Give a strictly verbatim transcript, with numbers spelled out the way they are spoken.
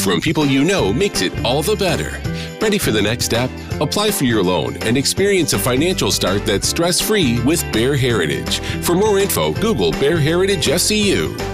from people you know makes it all the better. Ready for the next step? Apply for your loan and experience a financial start that's stress-free with Bear Heritage. For more info, Google Bear Heritage S C U.